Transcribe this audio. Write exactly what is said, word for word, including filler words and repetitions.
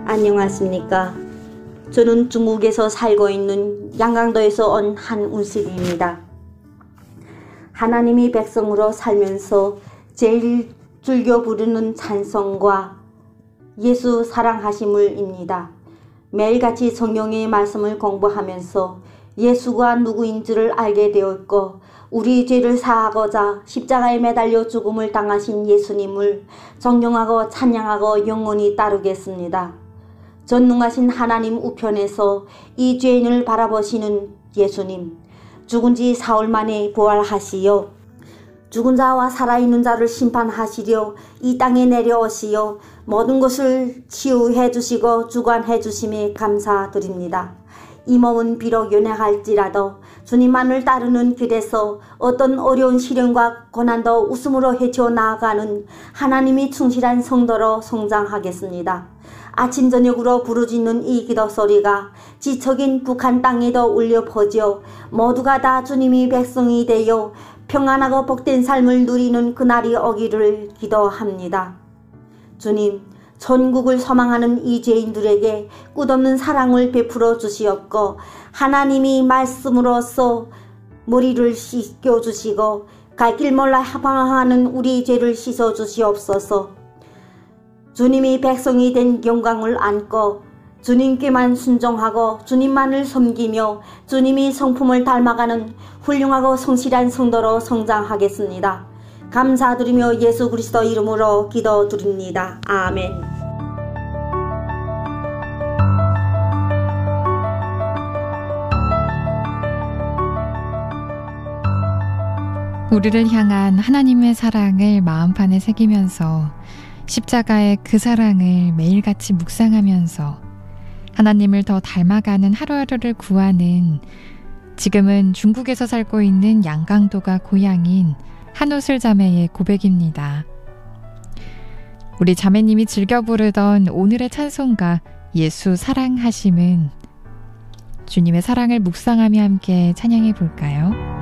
안녕하십니까. 저는 중국에서 살고 있는 양강도에서 온 한운실입니다. 하나님이 백성으로 살면서 제일 즐겨 부르는 찬송과 예수 사랑하심을입니다. 매일같이 성경의 말씀을 공부하면서 예수가 누구인지를 알게 되었고, 우리 죄를 사하고자 십자가에 매달려 죽음을 당하신 예수님을 존경하고 찬양하고 영원히 따르겠습니다. 전능하신 하나님 우편에서 이 죄인을 바라보시는 예수님, 죽은 지 사흘 만에 부활하시어 죽은 자와 살아있는 자를 심판하시려 이 땅에 내려오시어 모든 것을 치유해 주시고 주관해 주심에 감사드립니다. 이 몸은 비록 연약할지라도 주님만을 따르는 길에서 어떤 어려운 시련과 고난도 웃음으로 헤쳐나가는 하나님이 충실한 성도로 성장하겠습니다. 아침 저녁으로 부르짖는 이 기도 소리가 지척인 북한 땅에도 울려 퍼져 모두가 다 주님이 백성이 되어 평안하고 복된 삶을 누리는 그날이 오기를 기도합니다. 주님, 천국을 소망하는 이 죄인들에게 끝없는 사랑을 베풀어 주시옵고, 하나님이 말씀으로써 머리를 씻겨주시고 갈 길 몰라 방황하는 우리 죄를 씻어주시옵소서. 주님이 백성이 된 영광을 안고 주님께만 순종하고 주님만을 섬기며 주님이 성품을 닮아가는 훌륭하고 성실한 성도로 성장하겠습니다. 감사드리며 예수 그리스도 이름으로 기도드립니다. 아멘. 우리를 향한 하나님의 사랑을 마음판에 새기면서 십자가의 그 사랑을 매일같이 묵상하면서 하나님을 더 닮아가는 하루하루를 구하는, 지금은 중국에서 살고 있는 양강도가 고향인 한우슬 자매의 고백입니다. 우리 자매님이 즐겨 부르던 오늘의 찬송가 예수 사랑하심은 주님의 사랑을 묵상하며 함께 찬양해 볼까요?